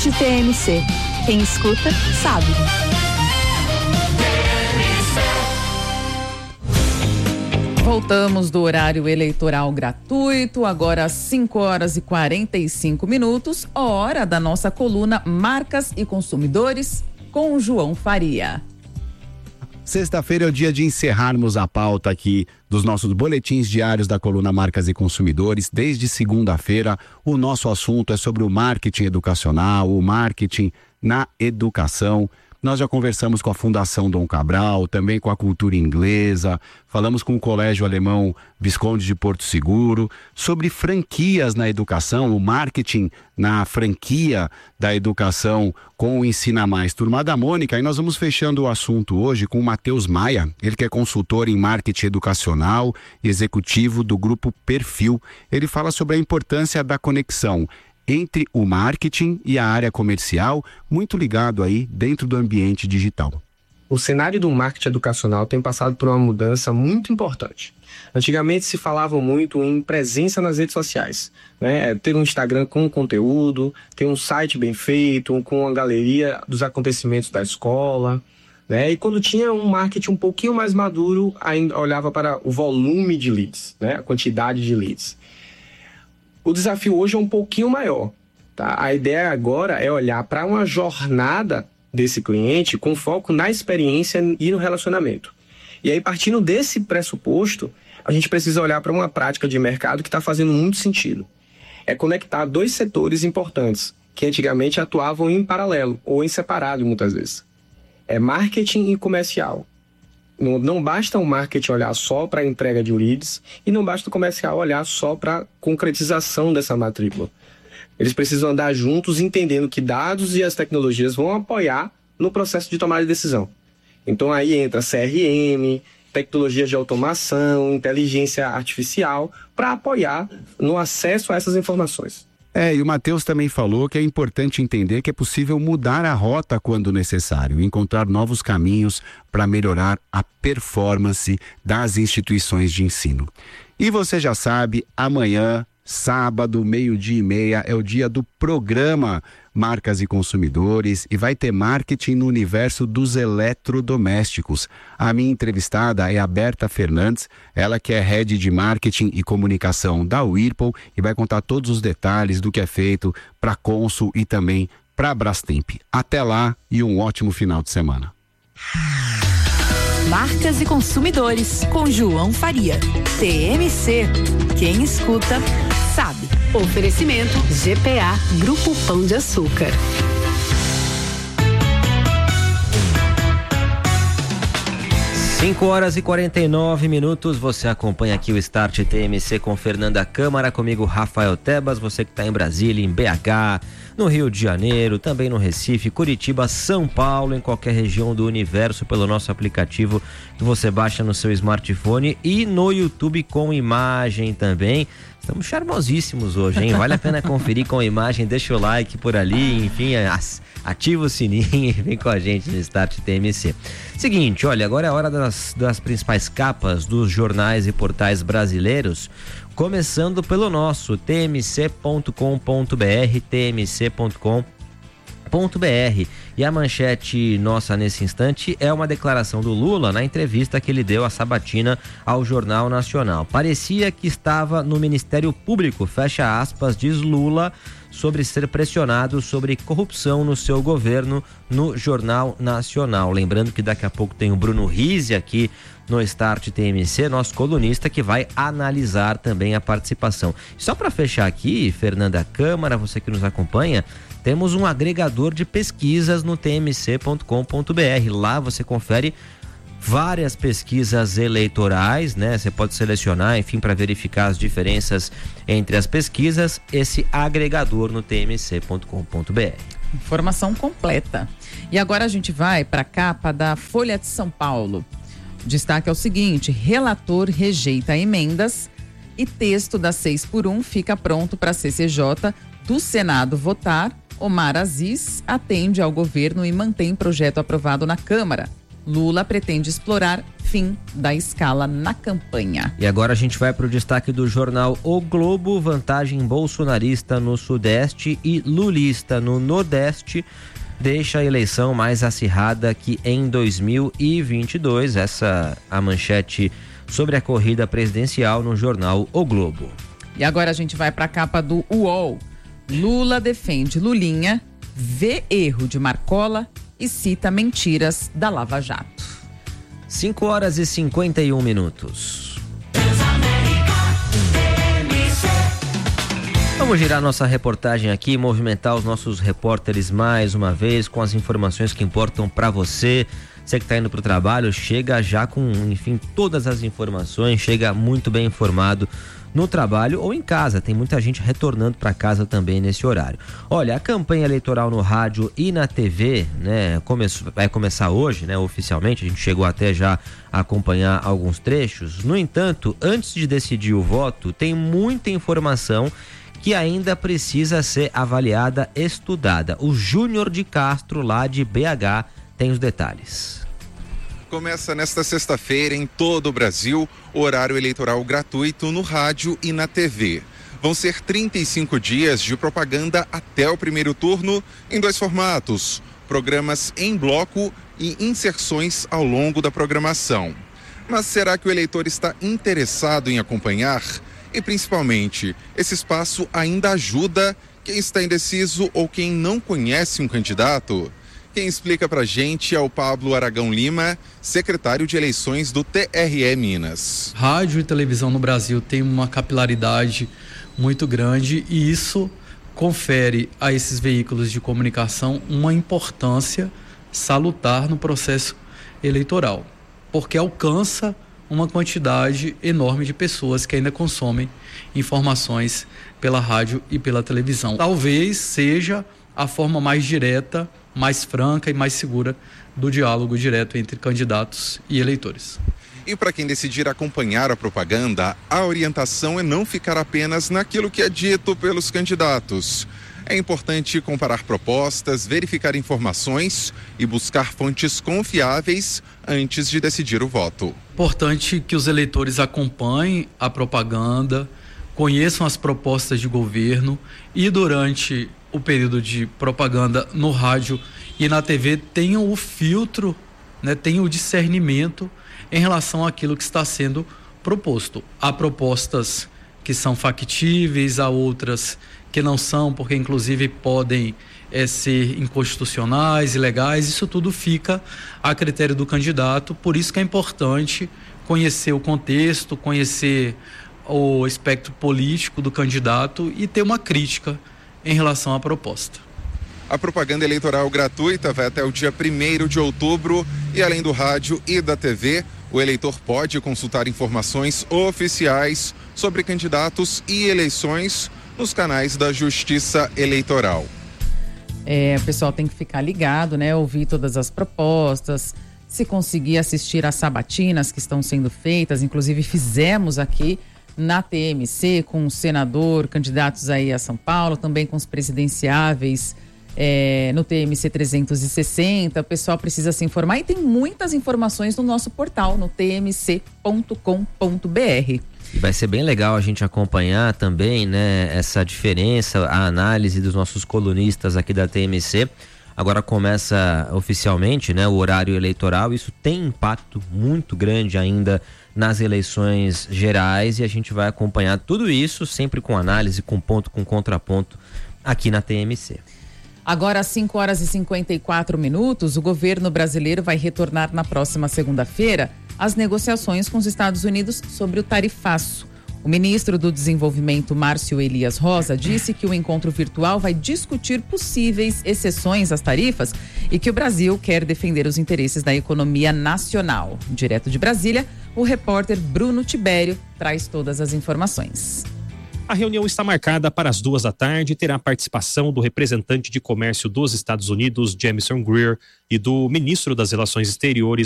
TMC. Quem escuta, sabe. Voltamos do horário eleitoral gratuito, agora às 5h45, hora da nossa coluna Marcas e Consumidores, com o João Faria. Sexta-feira é o dia de encerrarmos a pauta aqui dos nossos boletins diários da coluna Marcas e Consumidores. Desde segunda-feira, o nosso assunto é sobre o marketing educacional, o marketing na educação. Nós já conversamos com a Fundação Dom Cabral, também com a Cultura Inglesa, falamos com o Colégio Alemão Visconde de Porto Seguro, sobre franquias na educação, o marketing na franquia da educação com o Ensina Mais Turma da Mônica. E nós vamos fechando o assunto hoje com o Matheus Maia, ele que é consultor em marketing educacional e executivo do Grupo Perfil. Ele fala sobre a importância da conexão entre o marketing e a área comercial, muito ligado aí dentro do ambiente digital. O cenário do marketing educacional tem passado por uma mudança muito importante. Antigamente se falava muito em presença nas redes sociais, né? Ter um Instagram com conteúdo, ter um site bem feito, com uma galeria dos acontecimentos da escola, né? E quando tinha um marketing um pouquinho mais maduro, ainda olhava para o volume de leads, né? A quantidade de leads. O desafio hoje é um pouquinho maior, tá? A ideia agora é olhar para uma jornada desse cliente com foco na experiência e no relacionamento. E aí, partindo desse pressuposto, a gente precisa olhar para uma prática de mercado que está fazendo muito sentido. É conectar dois setores importantes, que antigamente atuavam em paralelo ou em separado muitas vezes. É marketing e comercial. Não basta o marketing olhar só para a entrega de leads e não basta o comercial olhar só para a concretização dessa matrícula. Eles precisam andar juntos entendendo que dados e as tecnologias vão apoiar no processo de tomada de decisão. Então aí entra CRM, tecnologias de automação, inteligência artificial para apoiar no acesso a essas informações. E o Matheus também falou que é importante entender que é possível mudar a rota quando necessário, encontrar novos caminhos para melhorar a performance das instituições de ensino. E você já sabe, amanhã, sábado, 12:30, é o dia do programa Marcas e Consumidores e vai ter marketing no universo dos eletrodomésticos. A minha entrevistada é a Berta Fernandes, ela que é Head de Marketing e Comunicação da Whirlpool e vai contar todos os detalhes do que é feito para a Consul e também para a Brastemp. Até lá e um ótimo final de semana. Marcas e Consumidores, com João Faria. TMC. Quem escuta, sabe. Oferecimento GPA, Grupo Pão de Açúcar. 5h49, você acompanha aqui o Start TMC com Fernanda Câmara, comigo Rafael Tebas, você que está em Brasília, em BH, no Rio de Janeiro, também no Recife, Curitiba, São Paulo, em qualquer região do universo, pelo nosso aplicativo que você baixa no seu smartphone e no YouTube com imagem também. Estamos charmosíssimos hoje, hein? Vale a pena conferir com imagem, deixa o like por ali, enfim, ativa o sininho e vem com a gente no Start TMC. Seguinte, olha, agora é a hora das principais capas dos jornais e portais brasileiros, começando pelo nosso tmc.com.br, tmc.com.br. E a manchete nossa nesse instante é uma declaração do Lula na entrevista que ele deu à sabatina ao Jornal Nacional. Parecia que estava no Ministério Público, fecha aspas, diz Lula, sobre ser pressionado sobre corrupção no seu governo no Jornal Nacional. Lembrando que daqui a pouco tem o Bruno Rizzi aqui no Start TMC, nosso colunista, que vai analisar também a participação. Só para fechar aqui, Fernanda Câmara, você que nos acompanha, temos um agregador de pesquisas no tmc.com.br. Lá você confere várias pesquisas eleitorais, né? Você pode selecionar, enfim, para verificar as diferenças entre as pesquisas, esse agregador no tmc.com.br. Informação completa. E agora a gente vai para a capa da Folha de São Paulo. O destaque é o seguinte: relator rejeita emendas e texto da 6x1 fica pronto para a CCJ do Senado votar. Omar Aziz atende ao governo e mantém projeto aprovado na Câmara. Lula pretende explorar fim da escala na campanha. E agora a gente vai para o destaque do jornal O Globo. Vantagem bolsonarista no Sudeste e lulista no Nordeste deixa a eleição mais acirrada que em 2022. Essa a manchete sobre a corrida presidencial no jornal O Globo. E agora a gente vai para a capa do UOL. Lula defende Lulinha, vê erro de Marcola e cita mentiras da Lava Jato. 5h51. Vamos girar nossa reportagem aqui, movimentar os nossos repórteres mais uma vez com as informações que importam para você. Você que está indo para o trabalho, chega já com, enfim, todas as informações, chega muito bem informado no trabalho ou em casa. Tem muita gente retornando para casa também nesse horário. Olha, a campanha eleitoral no rádio e na TV, né, vai começar hoje, né, oficialmente. A gente chegou até já a acompanhar alguns trechos. No entanto, antes de decidir o voto, tem muita informação que ainda precisa ser avaliada, estudada. O Júnior de Castro, lá de BH, tem os detalhes. Começa nesta sexta-feira em todo o Brasil o horário eleitoral gratuito no rádio e na TV. Vão ser 35 dias de propaganda até o primeiro turno em 2 formatos: programas em bloco e inserções ao longo da programação. Mas será que o eleitor está interessado em acompanhar? E principalmente, esse espaço ainda ajuda quem está indeciso ou quem não conhece um candidato? Quem explica pra gente é o Pablo Aragão Lima, secretário de eleições do TRE Minas. Rádio e televisão no Brasil tem uma capilaridade muito grande e isso confere a esses veículos de comunicação uma importância salutar no processo eleitoral, porque alcança uma quantidade enorme de pessoas que ainda consomem informações pela rádio e pela televisão. Talvez seja a forma mais direta, mais franca e mais segura do diálogo direto entre candidatos e eleitores. E para quem decidir acompanhar a propaganda, a orientação é não ficar apenas naquilo que é dito pelos candidatos. É importante comparar propostas, verificar informações e buscar fontes confiáveis antes de decidir o voto. Importante que os eleitores acompanhem a propaganda, conheçam as propostas de governo e durante o período de propaganda no rádio e na TV tenham o filtro, né, tenham o discernimento em relação àquilo que está sendo proposto. Há propostas que são factíveis, há outras que não são, porque inclusive podem ser inconstitucionais, ilegais. Isso tudo fica a critério do candidato, por isso que é importante conhecer o contexto, conhecer o espectro político do candidato e ter uma crítica em relação à proposta. A propaganda eleitoral gratuita vai até o dia 1º de outubro e além do rádio e da TV, o eleitor pode consultar informações oficiais sobre candidatos e eleições nos canais da Justiça Eleitoral. O pessoal tem que ficar ligado, né? Ouvir todas as propostas, se conseguir assistir às sabatinas que estão sendo feitas, inclusive fizemos aqui na TMC com o senador, candidatos aí a São Paulo, também com os presidenciáveis no TMC 360. O pessoal precisa se informar e tem muitas informações no nosso portal, no tmc.com.br. E vai ser bem legal a gente acompanhar também, né, essa diferença, a análise dos nossos colunistas aqui da TMC. Agora começa oficialmente, né, o horário eleitoral. Isso tem impacto muito grande ainda nas eleições gerais e a gente vai acompanhar tudo isso sempre com análise, com ponto, com contraponto aqui na TMC. Agora às 5h54, o governo brasileiro vai retornar na próxima segunda-feira às negociações com os Estados Unidos sobre o tarifaço. O ministro do Desenvolvimento, Márcio Elias Rosa, disse que o encontro virtual vai discutir possíveis exceções às tarifas e que o Brasil quer defender os interesses da economia nacional. Direto de Brasília, o repórter Bruno Tibério traz todas as informações. A reunião está marcada para as 14h e terá a participação do representante de comércio dos Estados Unidos, Jamieson Greer, e do ministro das Relações Exteriores,